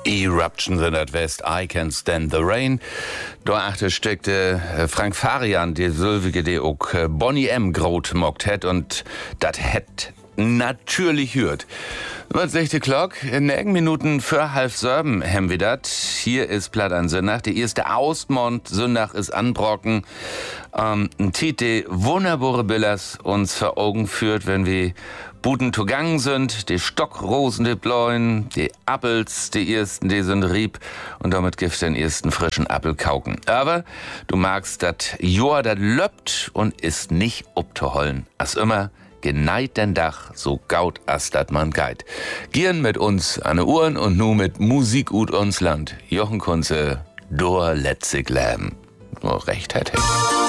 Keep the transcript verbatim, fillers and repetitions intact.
Eruptions in that West, I Can't Stand the Rain. Da achte steckte Frank Farian, die Sylvige, die auch Bonnie M. grot mockt het und dat het natürlich hört. Was sechste Glock? In einigen Minuten für halb sieben haben wir dat. Hier ist Platt an Sündach. Die erste Ausmond Sündach ist anbrocken. Ähm, ein Titel wunderbare Billers uns vor Augen führt, wenn wir Buden zugangen sind, die Stockrosen, die Bläuen, die Appels, die ersten, die sind rieb und damit gibt's den ersten frischen Appel kauken. Aber du magst dat Jahr, dat löppt und ist nicht obzuholen. Als immer geneit den Dach, so gaut as dat man geit. Gieren mit uns an de Uhren und nu mit Musik ut uns Land. Jochen Kunze, dor letzig leben. Oh, recht hätte ich.